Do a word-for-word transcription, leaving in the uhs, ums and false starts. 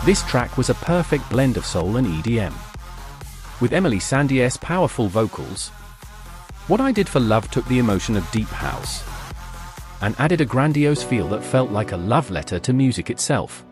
This track was a perfect blend of soul and E D M. With Emeli Sandier's powerful vocals, What I Did for Love took the emotion of deep house and added a grandiose feel that felt like a love letter to music itself.